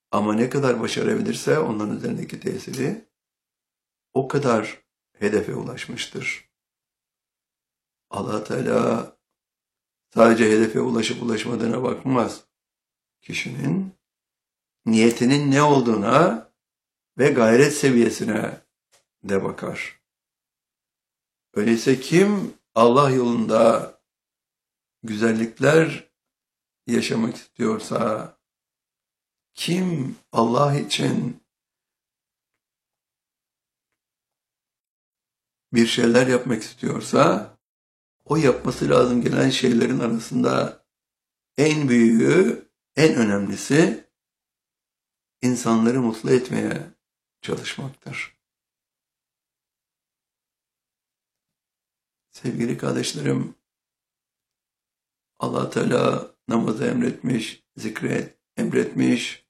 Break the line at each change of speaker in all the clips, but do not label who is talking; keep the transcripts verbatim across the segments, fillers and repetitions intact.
Ama ne kadar başarabilirse onların üzerindeki tesiri o kadar hedefe ulaşmıştır. Allah Teala sadece hedefe ulaşıp ulaşmadığına bakmaz. Kişinin niyetinin ne olduğuna ve gayret seviyesine de bakar. Öyleyse kim Allah yolunda güzellikler yaşamak istiyorsa, kim Allah için bir şeyler yapmak istiyorsa, o yapması lazım gelen şeylerin arasında en büyüğü, en önemlisi insanları mutlu etmeye çalışmaktır. Sevgili kardeşlerim, Allah Teala namazı emretmiş, zikri emretmiş.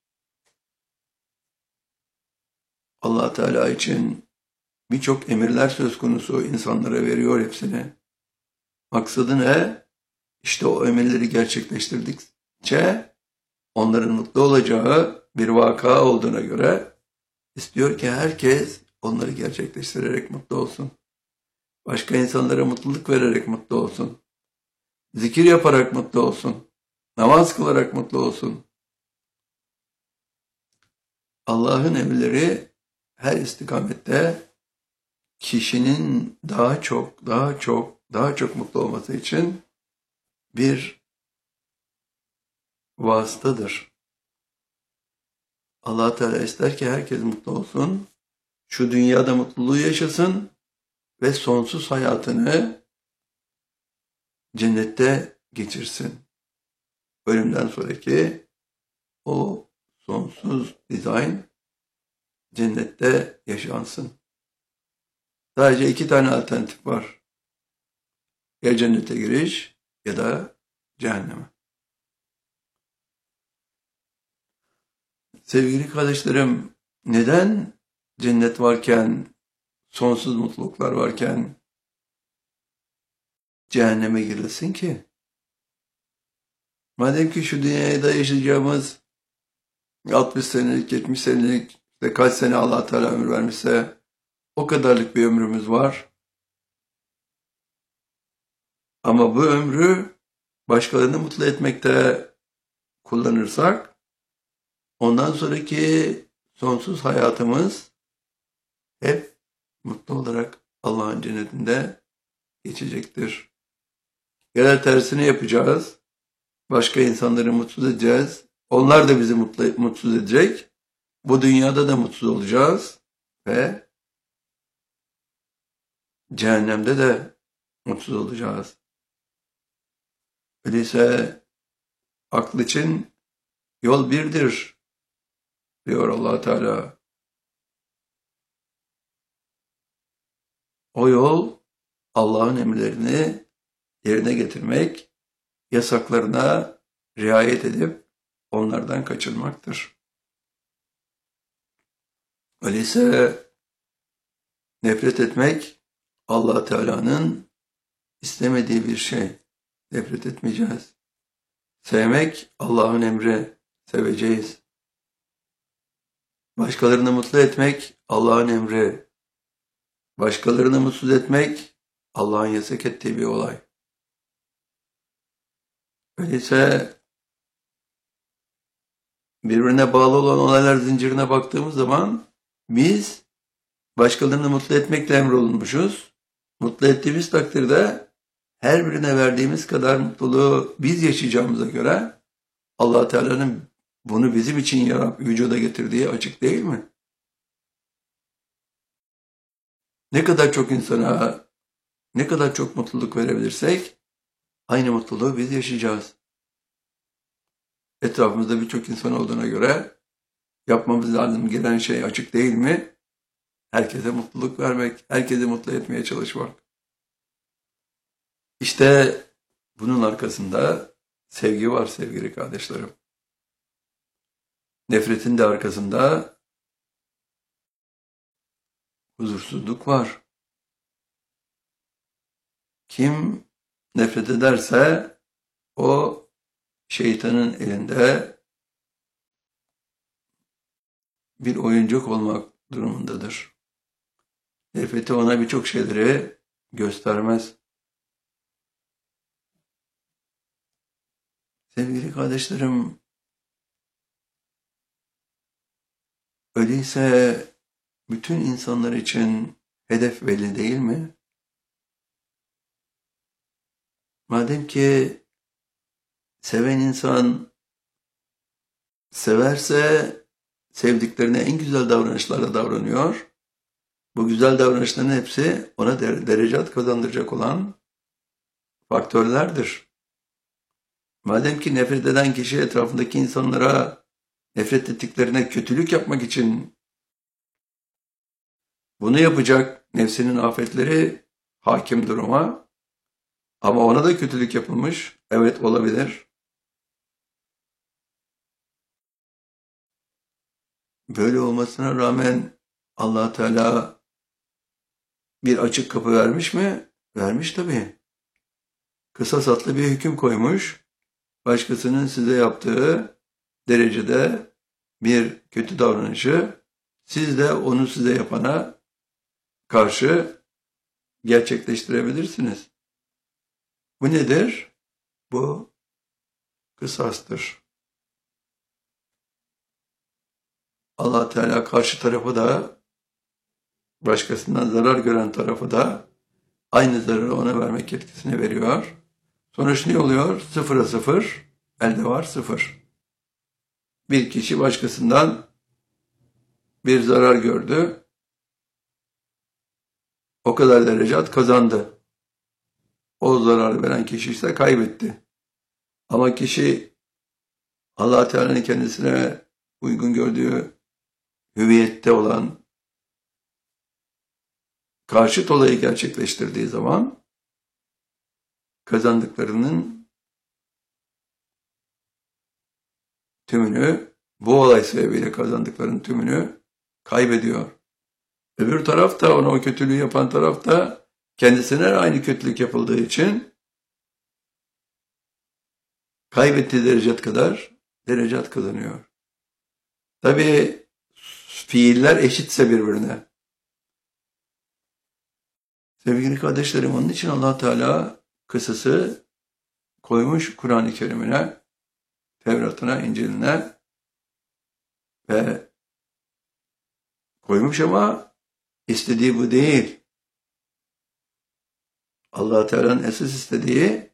Allah Teala için birçok emirler söz konusu, insanlara veriyor hepsini. Maksadı ne? İşte o emirleri gerçekleştirdikçe onların mutlu olacağı bir vaka olduğuna göre istiyor ki herkes onları gerçekleştirerek mutlu olsun. Başka insanlara mutluluk vererek mutlu olsun. Zikir yaparak mutlu olsun. Namaz kılarak mutlu olsun. Allah'ın emirleri her istikamette kişinin daha çok, daha çok, daha çok mutlu olması için bir vasıtadır. Allah Teala ister ki herkes mutlu olsun, şu dünyada mutluluğu yaşasın ve sonsuz hayatını cennette geçirsin. Ölümden sonraki o sonsuz dizayn cennette yaşansın. Sadece iki tane alternatif var. Ya cennete giriş ya da cehenneme. Sevgili kardeşlerim, neden cennet varken, sonsuz mutluluklar varken cehenneme girilsin ki? Madem ki şu dünyada yaşayacağımız altmış senelik, yetmiş senelik, işte kaç sene Allah Teala ömür vermişse o kadarlık bir ömrümüz var. Ama bu ömrü başkalarını mutlu etmekte kullanırsak ondan sonraki sonsuz hayatımız hep mutlu olarak Allah'ın cennetinde geçecektir. Ya da tersini yapacağız. Başka insanları mutsuz edeceğiz. Onlar da bizi mutlu, mutsuz edecek. Bu dünyada da mutsuz olacağız. Ve cehennemde de mutsuz olacağız. Öyleyse akıl için yol birdir diyor Allah Teala. O yol Allah'ın emirlerini yerine getirmek, yasaklarına riayet edip onlardan kaçınmaktır. Öyleyse nefret etmek Allah Teala'nın istemediği bir şey. Nefret etmeyeceğiz. Sevmek Allah'ın emri. Seveceğiz. Başkalarını mutlu etmek Allah'ın emri. Başkalarını mutsuz etmek Allah'ın yasak ettiği bir olay. Öyleyse birbirine bağlı olan olaylar zincirine baktığımız zaman biz başkalarını mutlu etmekle emrolunmuşuz. Mutlu ettiğimiz takdirde her birine verdiğimiz kadar mutluluğu biz yaşayacağımıza göre Allah Teala'nın bunu bizim için yaratıp vücuda getirdiği açık değil mi? Ne kadar çok insana, ne kadar çok mutluluk verebilirsek aynı mutluluğu biz yaşayacağız. Etrafımızda birçok insan olduğuna göre yapmamız lazım gelen şey açık değil mi? Herkese mutluluk vermek, herkesi mutlu etmeye çalışmak. İşte bunun arkasında sevgi var sevgili kardeşlerim. Nefretin de arkasında huzursuzluk var. Kim nefret ederse o şeytanın elinde bir oyuncak olmak durumundadır. Nefreti ona birçok şeyleri göstermez. Sevgili kardeşlerim, öyleyse bütün insanlar için hedef belli değil mi? Madem ki seven insan severse sevdiklerine en güzel davranışlarla davranıyor. Bu güzel davranışların hepsi ona derecat kazandıracak olan faktörlerdir. Madem ki nefret eden kişi etrafındaki insanlara nefret ettiklerine kötülük yapmak için bunu yapacak nefsinin afetleri hakim duruma, ama ona da kötülük yapılmış. Evet, olabilir. Böyle olmasına rağmen Allah Teala bir açık kapı vermiş mi? Vermiş tabii. Kısas adlı bir hüküm koymuş. Başkasının size yaptığı derecede bir kötü davranışı siz de onu size yapana karşı gerçekleştirebilirsiniz. Bu nedir? Bu kısastır. Allah Teala karşı tarafı da, başkasından zarar gören tarafı da aynı zararı ona vermek yetkisini veriyor. Sonuç ne oluyor? Sıfıra sıfır, elde var sıfır. Bir kişi başkasından bir zarar gördü, o kadar derecat kazandı. O zarar veren kişi ise kaybetti. Ama kişi Allah Teala'nın kendisine uygun gördüğü hüviyette olan karşıt olayı gerçekleştirdiği zaman kazandıklarının tümünü, bu olay sebebiyle kazandıklarının tümünü kaybediyor. Öbür taraf da, ona o kötülüğü yapan taraf da kendisine aynı kötülük yapıldığı için kaybettiği derecat kadar derecat kazanıyor. Tabii fiiller eşitse birbirine. Sevgili kardeşlerim, onun için Allah Teala kısası koymuş Kur'an-ı Kerim'ine, Tevrat'ına, İncil'ine ve koymuş, ama istediği bu değil. Allah Teala'nın esas istediği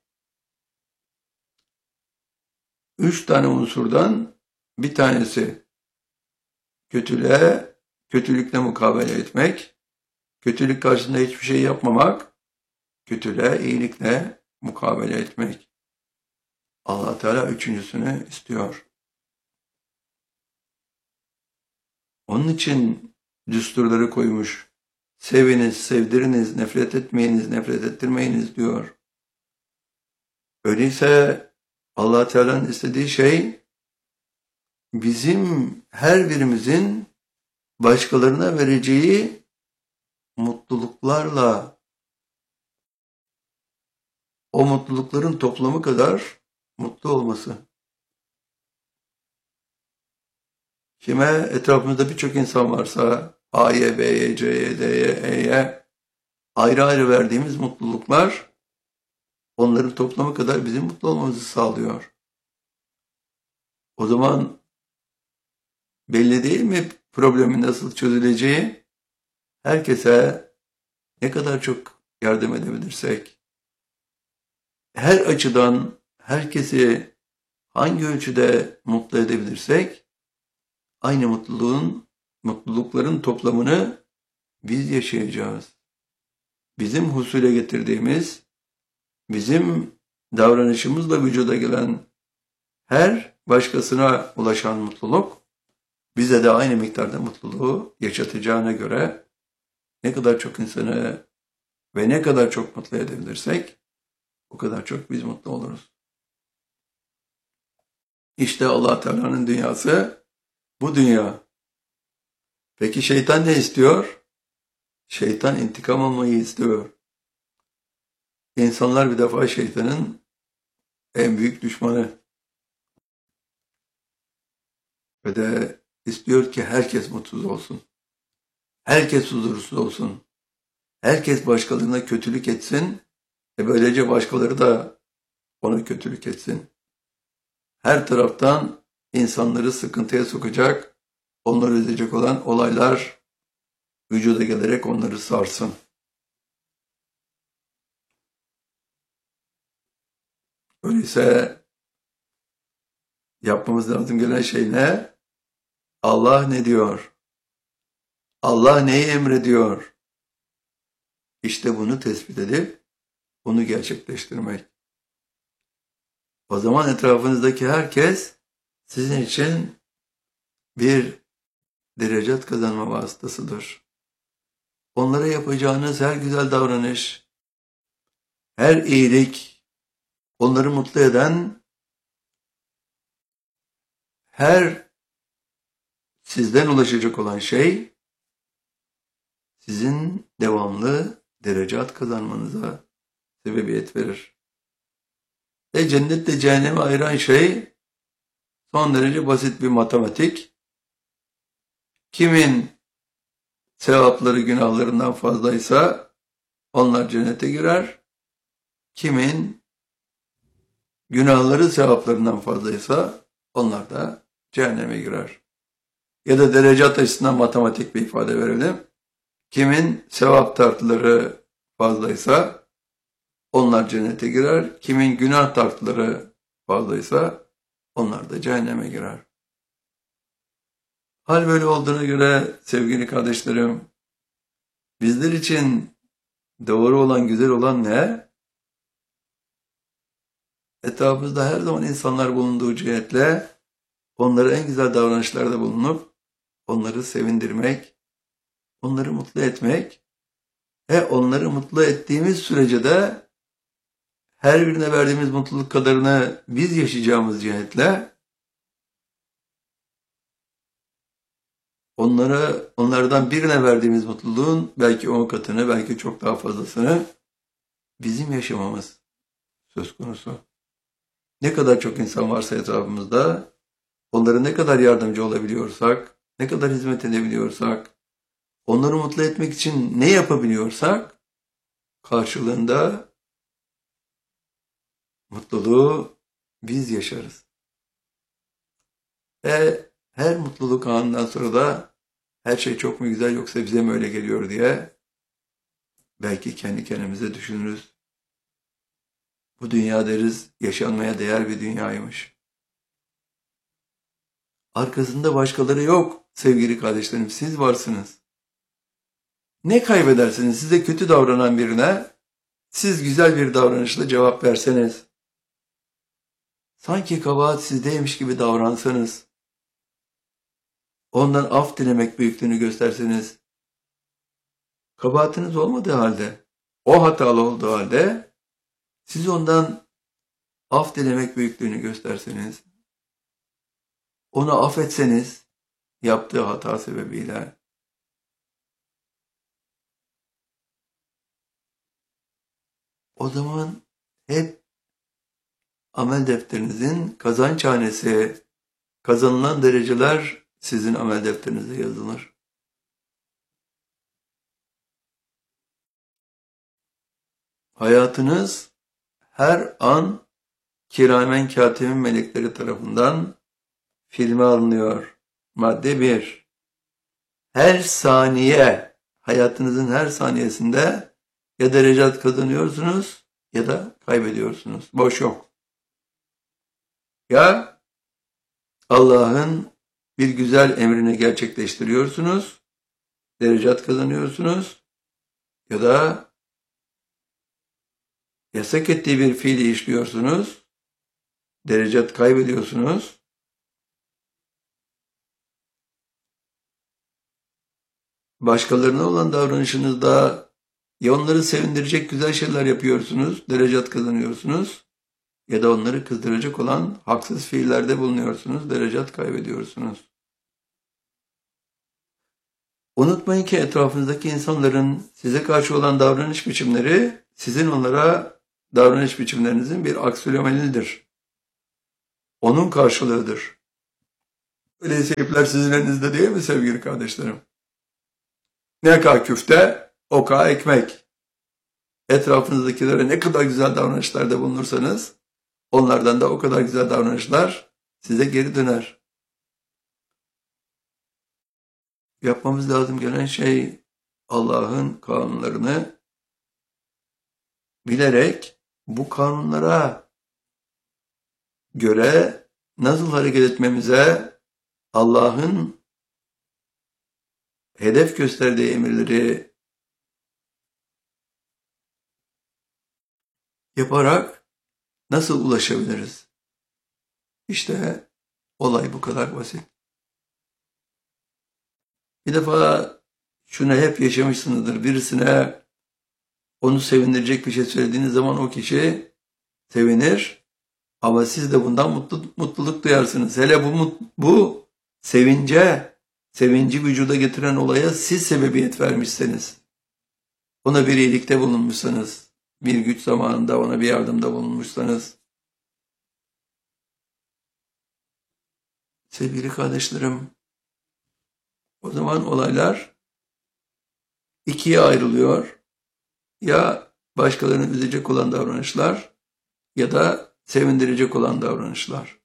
üç tane unsurdan bir tanesi kötülüğe, kötülükle mukabele etmek, kötülük karşısında hiçbir şey yapmamak, kötülüğe iyilikle mukabele etmek. Allah Teala üçüncüsünü istiyor. Onun için düsturları koymuş. Seviniz, sevdiriniz, nefret etmeyiniz, nefret ettirmeyiniz diyor. Öyleyse Allah Teala'nın istediği şey bizim her birimizin başkalarına vereceği mutluluklarla, o mutlulukların toplamı kadar mutlu olması. Kime etrafımızda birçok insan varsa A'ya, B'ye, C'ye, D'ye, E'ye ayrı ayrı verdiğimiz mutluluklar onların toplamı kadar bizim mutlu olmamızı sağlıyor. O zaman belli değil mi problemin nasıl çözüleceği? Herkese ne kadar çok yardım edebilirsek, her açıdan herkesi hangi ölçüde mutlu edebilirsek, aynı mutluluğun, mutlulukların toplamını biz yaşayacağız. Bizim husule getirdiğimiz, bizim davranışımızla vücuda gelen her başkasına ulaşan mutluluk, bize de aynı miktarda mutluluğu yaşatacağına göre ne kadar çok insanı ve ne kadar çok mutlu edebilirsek o kadar çok biz mutlu oluruz. İşte Allah Teala'nın dünyası bu dünya. Peki şeytan ne istiyor? Şeytan intikam almayı istiyor. İnsanlar bir defa şeytanın en büyük düşmanı. Ve de istiyor ki herkes mutsuz olsun. Herkes huzursuz olsun. Herkes başkalarına kötülük etsin ve böylece başkaları da ona kötülük etsin. Her taraftan insanları sıkıntıya sokacak, onları üzecek olan olaylar vücuda gelerek onları sarsın. Öyleyse yapmamız lazım gelen şey ne? Allah ne diyor? Allah neyi emrediyor? İşte bunu tespit edip bunu gerçekleştirmek. O zaman etrafınızdaki herkes sizin için bir derecat kazanma vasıtasıdır. Onlara yapacağınız her güzel davranış, her iyilik, onları mutlu eden, her sizden ulaşacak olan şey, sizin devamlı derecat kazanmanıza sebebiyet verir. Ve cennetle cehennemi ayıran şey son derece basit bir matematik. Kimin sevapları günahlarından fazlaysa onlar cennete girer. Kimin günahları sevaplarından fazlaysa onlar da cehenneme girer. Ya da derecat açısından matematik bir ifade verelim. Kimin sevap tartıları fazlaysa onlar cennete girer. Kimin günah tartıları fazlaysa onlar da cehenneme girer. Hal böyle olduğuna göre sevgili kardeşlerim, bizler için doğru olan, güzel olan ne? Etrafımızda her zaman insanlar bulunduğu cihetle onlara en güzel davranışlarda bulunup onları sevindirmek, onları mutlu etmek ve onları mutlu ettiğimiz sürece de her birine verdiğimiz mutluluk kadarını biz yaşayacağımız cihetle onlara, onlardan birine verdiğimiz mutluluğun belki on katını, belki çok daha fazlasını bizim yaşamamız söz konusu. Ne kadar çok insan varsa etrafımızda, onlara ne kadar yardımcı olabiliyorsak, ne kadar hizmet edebiliyorsak, onları mutlu etmek için ne yapabiliyorsak, karşılığında mutluluğu biz yaşarız. Ve her mutluluk anından sonra da her şey çok mu güzel yoksa bize mi öyle geliyor diye belki kendi kendimize düşünürüz. Bu dünya deriz yaşanmaya değer bir dünyaymış. Arkasında başkaları yok sevgili kardeşlerim, siz varsınız. Ne kaybedersiniz size kötü davranan birine, siz güzel bir davranışla cevap verseniz? Sanki kabahat sizdeymiş gibi davransanız, ondan af dilemek büyüklüğünü gösterseniz, kabahatiniz olmadığı halde, o hatalı olduğu halde, siz ondan af dilemek büyüklüğünü gösterseniz, onu affetseniz, yaptığı hata sebebiyle, o zaman hep amel defterinizin kazanç hanesi, kazanılan dereceler sizin amel defterinize yazılır. Hayatınız her an kiramen katibin melekleri tarafından filme alınıyor. Madde bir. Her saniye, hayatınızın her saniyesinde ya derecat kazanıyorsunuz ya da kaybediyorsunuz. Boş yok. Ya Allah'ın bir güzel emrini gerçekleştiriyorsunuz, derecat kazanıyorsunuz ya da yasak ettiği bir fiili işliyorsunuz, derecat kaybediyorsunuz. Başkalarına olan davranışınızda ya onları sevindirecek güzel şeyler yapıyorsunuz, derecat kazanıyorsunuz ya da onları kızdıracak olan haksız fiillerde bulunuyorsunuz, derecat kaybediyorsunuz. Unutmayın ki etrafınızdaki insanların size karşı olan davranış biçimleri sizin onlara davranış biçimlerinizin bir aksiyomelidir. Onun karşılığıdır. Öyleyse ipler sizin elinizde değil mi sevgili kardeşlerim? Ne kadar küfte, o kadar ekmek. Etrafınızdakilere ne kadar güzel davranışlarda bulunursanız, onlardan da o kadar güzel davranışlar size geri döner. Yapmamız lazım gelen şey Allah'ın kanunlarını bilerek bu kanunlara göre nasıl hareket etmemize, Allah'ın hedef gösterdiği emirleri yaparak nasıl ulaşabiliriz? İşte olay bu kadar basit. Bir defa şunu hep yaşamışsınızdır. Birisine onu sevindirecek bir şey söylediğiniz zaman o kişi sevinir. Ama siz de bundan mutlu, mutluluk duyarsınız. Hele bu, bu sevince, sevinci vücuda getiren olaya siz sebebiyet vermişseniz, ona bir iyilikte bulunmuşsanız, bir güç zamanında ona bir yardımda bulunmuşsanız, sevgili kardeşlerim, o zaman olaylar ikiye ayrılıyor. Ya başkalarını üzecek olan davranışlar ya da sevindirecek olan davranışlar.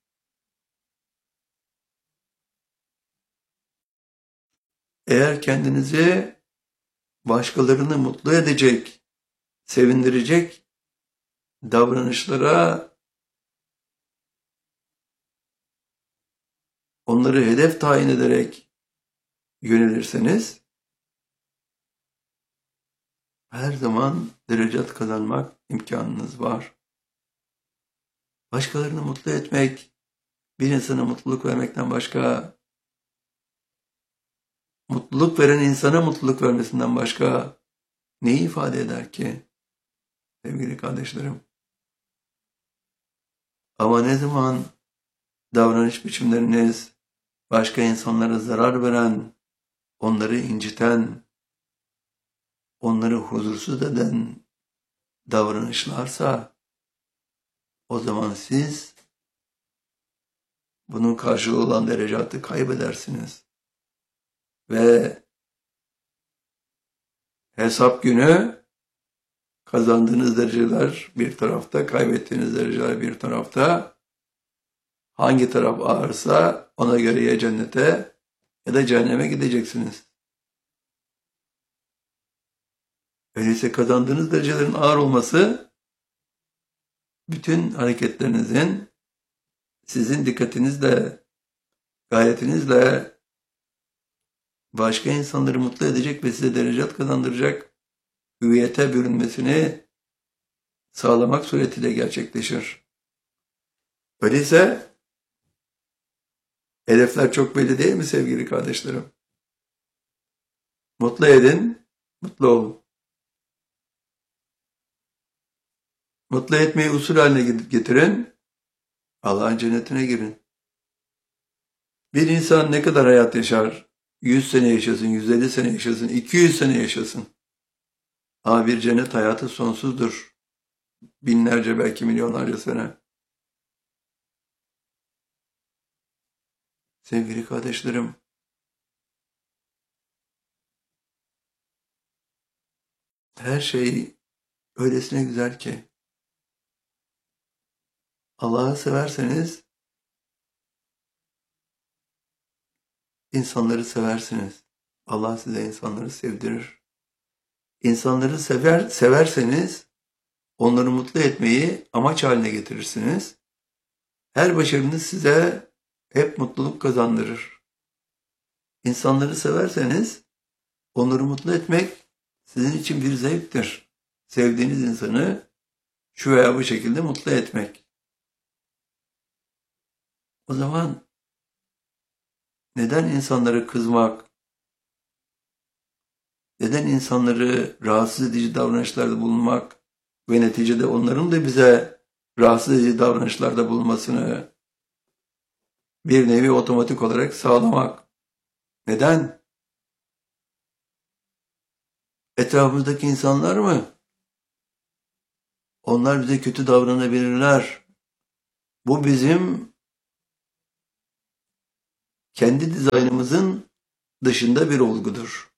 Eğer kendinizi başkalarını mutlu edecek, sevindirecek davranışlara, onları hedef tayin ederek yönelirseniz, her zaman derecat kazanmak imkanınız var. Başkalarını mutlu etmek, bir insana mutluluk vermekten başka, mutluluk veren insana mutluluk vermesinden başka neyi ifade eder ki sevgili kardeşlerim? Ama ne zaman davranış biçimleriniz başka insanlara zarar veren, onları inciten, onları huzursuz eden davranışlarsa, o zaman siz bunun karşılığı olan derecatı kaybedersiniz. Ve hesap günü kazandığınız dereceler bir tarafta, kaybettiğiniz dereceler bir tarafta. Hangi taraf ağırsa ona göre ya cennete ya da cehenneme gideceksiniz. Öyleyse kazandığınız derecelerin ağır olması, bütün hareketlerinizin sizin dikkatinizle, gayretinizle başka insanları mutlu edecek ve size derecat kazandıracak hüviyete bürünmesini sağlamak suretiyle gerçekleşir. Öyleyse hedefler çok belli değil mi sevgili kardeşlerim? Mutlu edin, mutlu olun. Mutlu etmeyi usul haline getirin, Allah'ın cennetine girin. Bir insan ne kadar hayat yaşar? yüz sene yaşasın, yüz elli sene yaşasın, iki yüz sene yaşasın. Ama bir cennet hayatı sonsuzdur. Binlerce, belki milyonlarca sene. Sevgili kardeşlerim, her şey öylesine güzel ki, Allah'ı severseniz, insanları seversiniz. Allah size insanları sevdirir. İnsanları sever, severseniz, onları mutlu etmeyi amaç haline getirirsiniz. Her başarınız size hep mutluluk kazandırır. İnsanları severseniz, onları mutlu etmek sizin için bir zevktir. Sevdiğiniz insanı şu veya bu şekilde mutlu etmek. O zaman neden insanlara kızmak, neden insanları rahatsız edici davranışlarda bulunmak ve neticede onların da bize rahatsız edici davranışlarda bulunmasını bir nevi otomatik olarak sağlamak? Neden? Etrafımızdaki insanlar mı? Onlar bize kötü davranabilirler. Bu bizim kendi dizaynımızın dışında bir olgudur.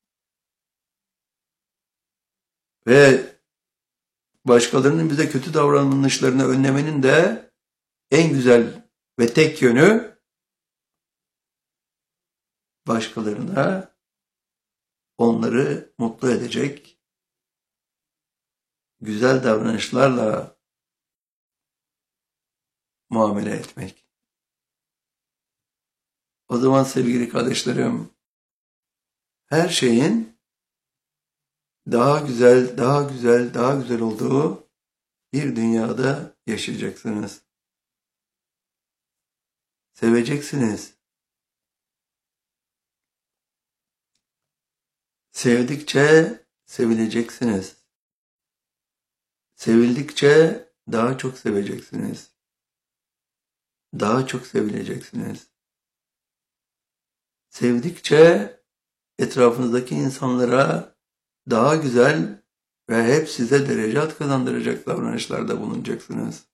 Ve başkalarının bize kötü davranışlarını önlemenin de en güzel ve tek yönü başkalarına onları mutlu edecek güzel davranışlarla muamele etmek. O zaman sevgili kardeşlerim, her şeyin daha güzel, daha güzel, daha güzel olduğu bir dünyada yaşayacaksınız. Seveceksiniz. Sevdikçe sevileceksiniz. Sevildikçe daha çok seveceksiniz. Daha çok sevileceksiniz. Sevdikçe etrafınızdaki insanlara daha güzel ve hep size derecat kazandıracak davranışlarda bulunacaksınız.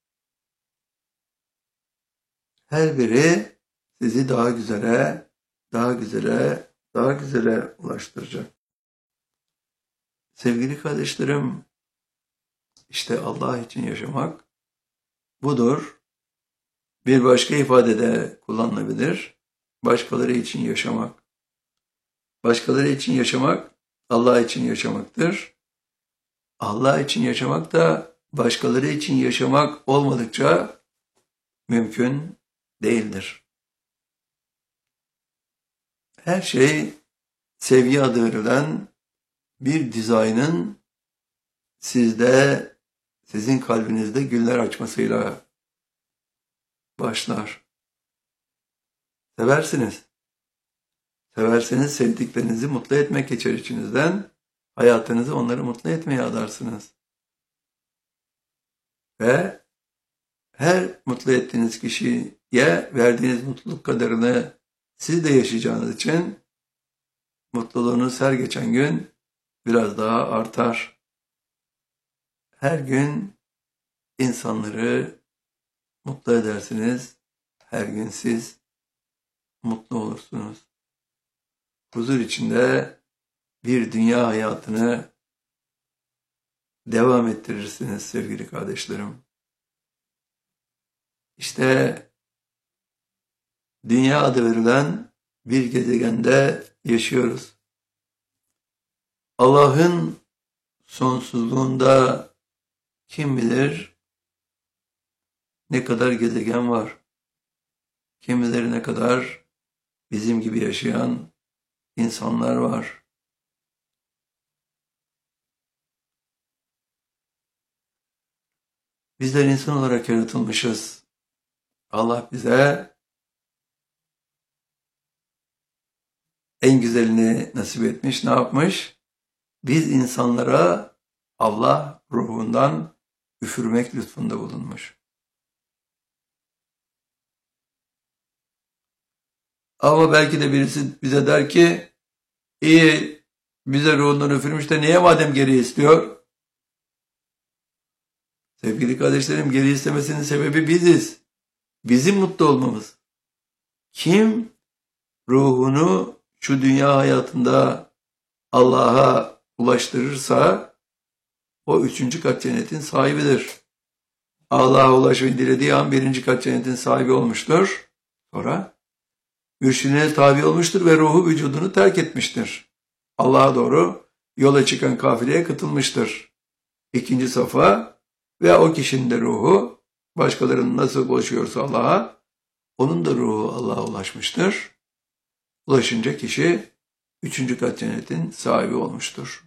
Her biri sizi daha güzele, daha güzele, daha güzele ulaştıracak. Sevgili kardeşlerim, işte Allah için yaşamak budur. Bir başka ifadede kullanılabilir. Başkaları için yaşamak. Başkaları için yaşamak, Allah için yaşamaktır. Allah için yaşamak da başkaları için yaşamak olmadıkça mümkün değildir. Her şey sevgi adı verilen bir dizaynın sizde, sizin kalbinizde güller açmasıyla başlar. Seversiniz. Severseniz sevdiklerinizi mutlu etmek geçer içinizden. Hayatınızı onları mutlu etmeye adarsınız. Ve her mutlu ettiğiniz kişiye verdiğiniz mutluluk kadarını siz de yaşayacağınız için mutluluğunuz her geçen gün biraz daha artar. Her gün insanları mutlu edersiniz. Her gün siz mutlu olursunuz. Huzur içinde bir dünya hayatını devam ettirirsiniz sevgili kardeşlerim. İşte dünya adı verilen bir gezegende yaşıyoruz. Allah'ın sonsuzluğunda kim bilir ne kadar gezegen var. Kim bilir ne kadar bizim gibi yaşayan insanlar var. Bizler insan olarak yaratılmışız. Allah bize en güzelini nasip etmiş. Ne yapmış? Biz insanlara Allah ruhundan üfürmek lütfunda bulunmuş. Ama belki de birisi bize der ki, iyi bize ruhundan üfürmüş de niye madem geri istiyor? Sevgili kardeşlerim, geri istemesinin sebebi biziz. Bizim mutlu olmamız. Kim ruhunu şu dünya hayatında Allah'a ulaştırırsa o üçüncü kat cennetin sahibidir. Allah'a ulaşmayı dilediği an birinci kat cennetin sahibi olmuştur. Sonra mürşidine tabi olmuştur ve ruhu vücudunu terk etmiştir. Allah'a doğru yola çıkan kafileye katılmıştır. İkinci safa ve o kişinin de ruhu başkalarının nasıl ulaşıyorsa Allah'a, onun da ruhu Allah'a ulaşmıştır. Ulaşınca kişi üçüncü kat cennetin sahibi olmuştur.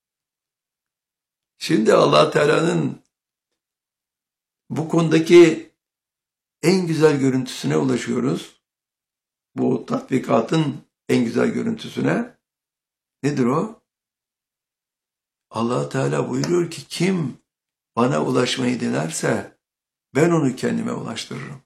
Şimdi Allah Teala'nın bu konudaki en güzel görüntüsüne ulaşıyoruz. Bu tatbikatın en güzel görüntüsüne. Nedir o? Allah Teala buyuruyor ki kim bana ulaşmayı dilerse ben onu kendime ulaştırırım.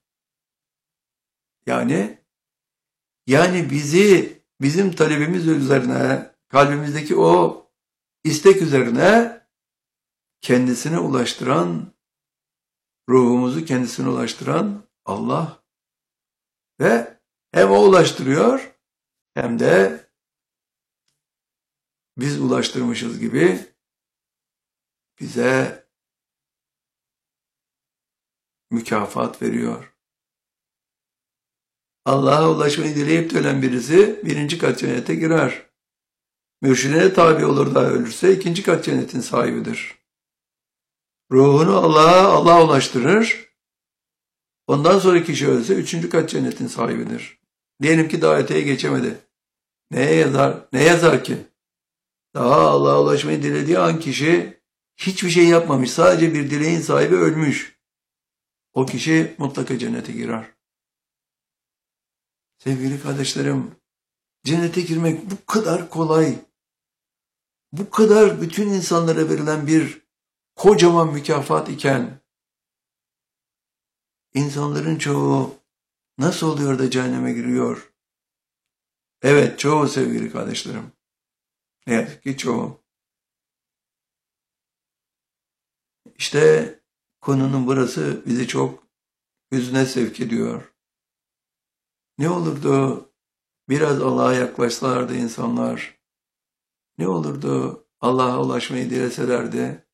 Yani yani bizi bizim talebimiz üzerine, kalbimizdeki o istek üzerine kendisine ulaştıran, ruhumuzu kendisine ulaştıran Allah ve Hem o ulaştırıyor hem de biz ulaştırmışız gibi bize mükafat veriyor. Allah'a ulaşmayı dileyip de ölen birisi birinci kat cennete girer. Mürşidine tabi olur da ölürse ikinci kat cennetin sahibidir. Ruhunu Allah'a Allah ulaştırır. Ondan sonra kişi ölse üçüncü kat cennetin sahibidir. Diyelim ki daha öteye geçemedi. Neye yazar? Ne yazar ki? Daha Allah'a ulaşmayı dilediği an kişi hiçbir şey yapmamış. Sadece bir dileğin sahibi ölmüş. O kişi mutlaka cennete girer. Sevgili kardeşlerim, cennete girmek bu kadar kolay. Bu kadar bütün insanlara verilen bir kocaman mükafat iken insanların çoğu nasıl oluyor da cehenneme giriyor? Evet, çoğu sevgili kardeşlerim. Ne yazık ki çoğu. İşte konunun burası bizi çok hüzne sevk ediyor. Ne olurdu biraz Allah'a yaklaşsalardı insanlar? Ne olurdu Allah'a ulaşmayı dileselerdi?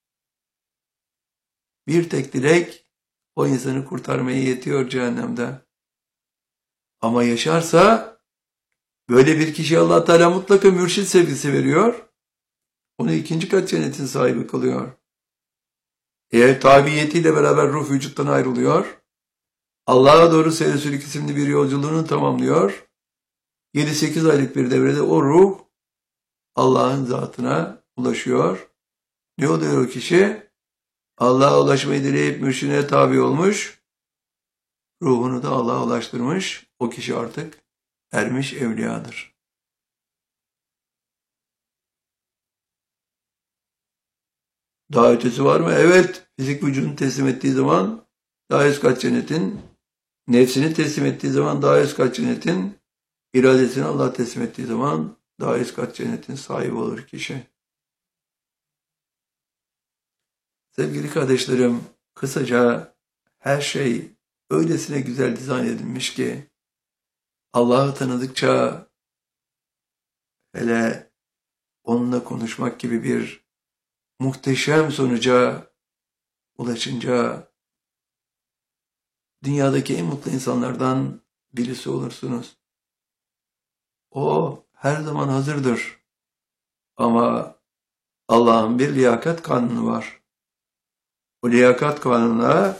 Bir tek dilek o insanı kurtarmaya yetiyor cehennemden. Ama yaşarsa böyle bir kişi Allah Teala mutlaka mürşid sevgisi veriyor. Onu ikinci kat cennetin sahibi kılıyor. Eğer tabiyetiyle beraber ruh vücuttan ayrılıyor. Allah'a doğru seyre isimli bir yolculuğunu tamamlıyor. yedi sekiz aylık bir devrede o ruh Allah'ın zatına ulaşıyor. Ne oluyor o kişi? Allah'a ulaşmayı dileyip mürşidine tabi olmuş. Ruhunu da Allah'a ulaştırmış. O kişi artık ermiş evliyadır. Daha ötesi var mı? Evet. Fizik vücudunu teslim ettiği zaman daha üst kat cennetin, nefsini teslim ettiği zaman daha üst kat cennetin, iradesini Allah'a teslim ettiği zaman daha üst kat cennetin sahibi olur kişi. Sevgili kardeşlerim, kısaca her şey öylesine güzel dizayn edilmiş ki Allah'ı tanıdıkça, hele onunla konuşmak gibi bir muhteşem sonuca ulaşınca dünyadaki en mutlu insanlardan birisi olursunuz. O her zaman hazırdır. Ama Allah'ın bir liyakat kanunu var. O liyakat kanununa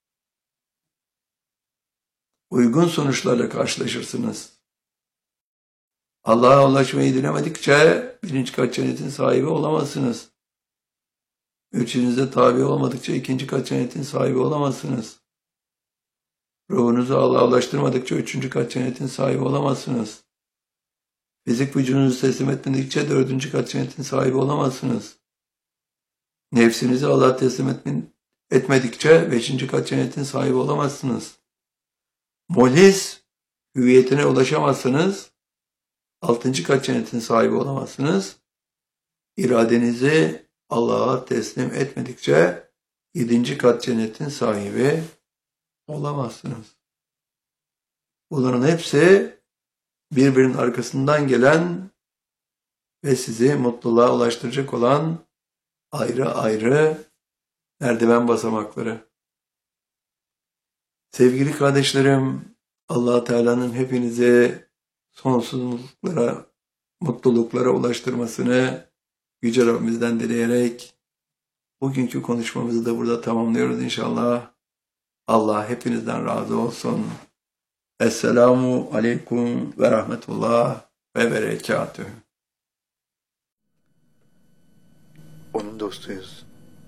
uygun sonuçlarla karşılaşırsınız. Allah'a ulaşmayı dilemedikçe birinci kat cennetin sahibi olamazsınız. Mürşidinize tabi olmadıkça ikinci kat cennetin sahibi olamazsınız. Ruhunuzu Allah'a ulaştırmadıkça üçüncü kat cennetin sahibi olamazsınız. Fizik vücudunuzu teslim etmedikçe dördüncü kat cennetin sahibi olamazsınız. Nefsinizi Allah'a teslim etmedikçe beşinci kat cennetin sahibi olamazsınız. Muhlis hüviyetine ulaşamazsınız. Altıncı kat cennetin sahibi olamazsınız. İradenizi Allah'a teslim etmedikçe yedinci kat cennetin sahibi olamazsınız. Bunların hepsi birbirinin arkasından gelen ve sizi mutluluğa ulaştıracak olan ayrı ayrı merdiven basamakları. Sevgili kardeşlerim, Allah Teala'nın hepinizi sonsuz mutluluklara, mutluluklara ulaştırmasını Yüce Rabbimizden dileyerek bugünkü konuşmamızı da burada tamamlıyoruz inşallah. Allah hepinizden razı olsun. Esselamu aleyküm ve rahmetullah ve berekatühü. Onun dostuyuz.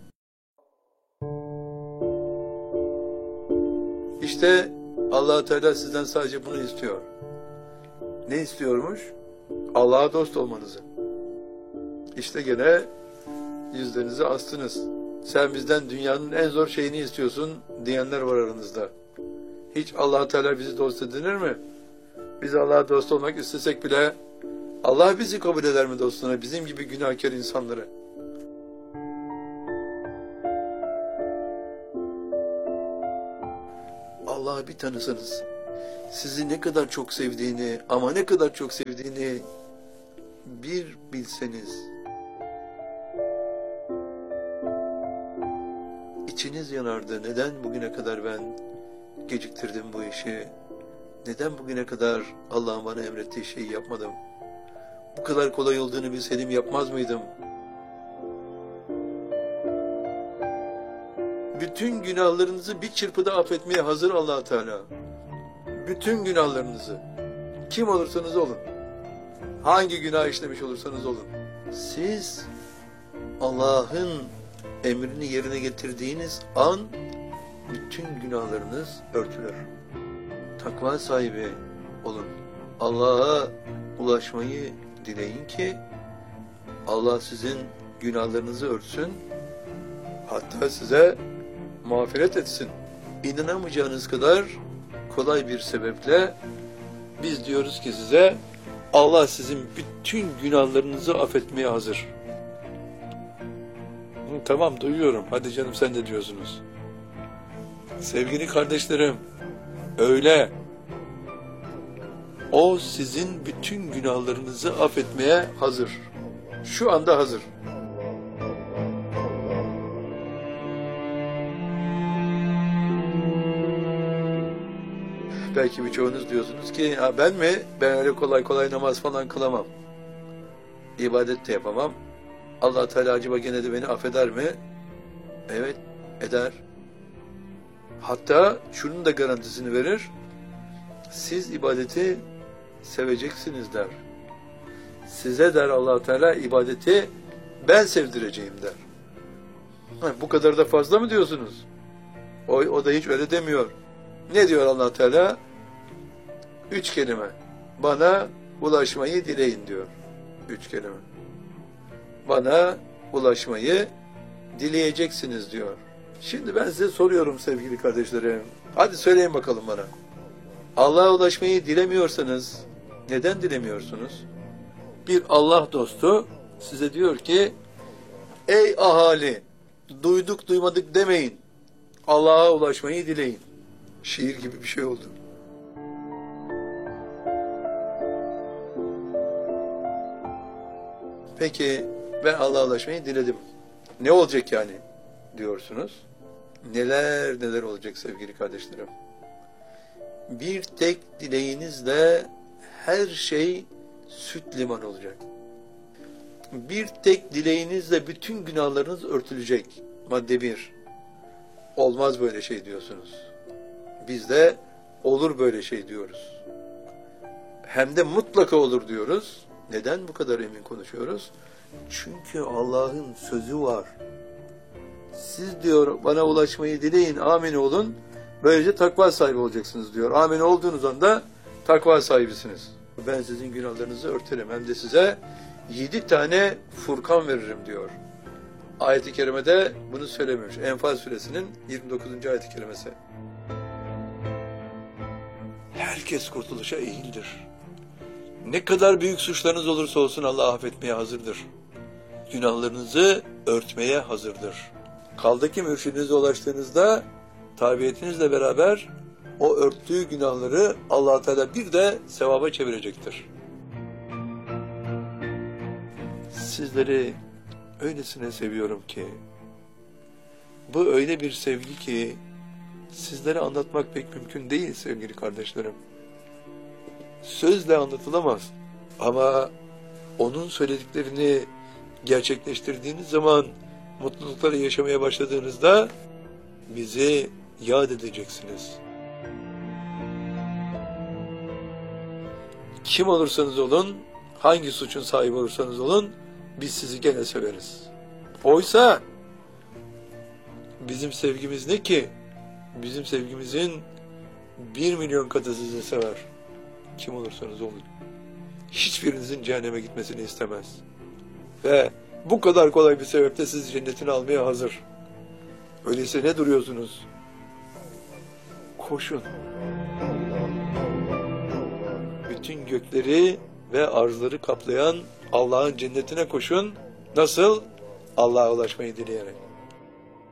İşte Allah Teala sizden sadece bunu istiyor. Ne istiyormuş? Allah'a dost olmanızı. İşte gene yüzlerinizi astınız. Sen bizden dünyanın en zor şeyini istiyorsun diyenler var aranızda. Hiç Allah Teala bizi dost edinir mi? Biz Allah'a dost olmak istesek bile Allah bizi kabul eder mi dostuna? Bizim gibi günahkar insanları. Allah'ı bir tanısanız, sizi ne kadar çok sevdiğini, ama ne kadar çok sevdiğini bir bilseniz. İçiniz yanardı. Neden bugüne kadar ben geciktirdim bu işi? Neden bugüne kadar Allah'ın bana emrettiği şeyi yapmadım? Bu kadar kolay olduğunu bilseydim yapmaz mıydım? Bütün günahlarınızı bir çırpıda affetmeye hazır Allah Teala. Bütün günahlarınızı. Kim olursanız olun. Hangi günah işlemiş olursanız olun. Siz Allah'ın emrini yerine getirdiğiniz an bütün günahlarınız örtülür. Takva sahibi olun. Allah'a ulaşmayı dileyin ki Allah sizin günahlarınızı örtsün. Hatta size mağfiret etsin. İnanamayacağınız kadar kolay bir sebeple biz diyoruz ki size Allah sizin bütün günahlarınızı affetmeye hazır. Hı, tamam duyuyorum. Hadi canım sen de diyorsunuz. Sevgili kardeşlerim, öyle. O sizin bütün günahlarınızı affetmeye hazır. Şu anda hazır. Belki birçoğunuz diyorsunuz ki ya ben mi? Ben öyle kolay kolay namaz falan kılamam. İbadet de yapamam. Allah Teala acaba gene de beni affeder mi? Evet, eder. Hatta şunun da garantisini verir. Siz ibadeti seveceksiniz der. Size der Allah Teala ibadeti ben sevdireceğim der. Ha, bu kadar da fazla mı diyorsunuz? O, o da hiç öyle demiyor. Ne diyor Allah Teala? Üç kelime. Bana ulaşmayı dileyin diyor. Üç kelime. Bana ulaşmayı dileyeceksiniz diyor. Şimdi ben size soruyorum sevgili kardeşlerim. Hadi söyleyin bakalım bana. Allah'a ulaşmayı dilemiyorsanız neden dilemiyorsunuz? Bir Allah dostu size diyor ki ey ahali duyduk duymadık demeyin. Allah'a ulaşmayı dileyin. Şiir gibi bir şey oldu. Peki ben Allah'a ulaşmayı diledim. Ne olacak yani diyorsunuz? Neler neler olacak sevgili kardeşlerim. Bir tek dileğinizle her şey süt liman olacak. Bir tek dileğinizle bütün günahlarınız örtülecek. Madde bir. Olmaz böyle şey diyorsunuz. Biz de olur böyle şey diyoruz. Hem de mutlaka olur diyoruz. Neden bu kadar emin konuşuyoruz? Çünkü Allah'ın sözü var. Siz diyor bana ulaşmayı dileyin, amin olun. Böylece takva sahibi olacaksınız diyor. Amin olduğunuz anda takva sahibisiniz. Ben sizin günahlarınızı örterim. Hem de size yedi tane Furkan veririm diyor. Ayet-i kerimede bunu söylememiş. Enfal suresinin yirmi dokuzuncu ayet-i kerimesi. Herkes kurtuluşa eğildir. Ne kadar büyük suçlarınız olursa olsun Allah affetmeye hazırdır. Günahlarınızı örtmeye hazırdır. Kaldı ki mürşidinize ulaştığınızda tabiatinizle beraber o örttüğü günahları Allah Teala bir de sevaba çevirecektir. Sizleri öylesine seviyorum ki, bu öyle bir sevgi ki sizlere anlatmak pek mümkün değil sevgili kardeşlerim. Sözle anlatılamaz ama onun söylediklerini gerçekleştirdiğiniz zaman, mutlulukları yaşamaya başladığınızda bizi yad edeceksiniz. Kim olursanız olun, hangi suçun sahibi olursanız olun, biz sizi gene severiz. Oysa bizim sevgimiz ne ki? Bizim sevgimizin bir milyon katı sizi sever. Kim olursanız olun. Hiçbirinizin cehenneme gitmesini istemez. Ve bu kadar kolay bir sebeple sizi cennetine almaya hazır. Öyleyse ne duruyorsunuz? Koşun. Bütün gökleri ve arzları kaplayan Allah'ın cennetine koşun. Nasıl? Allah'a ulaşmayı dileyerek.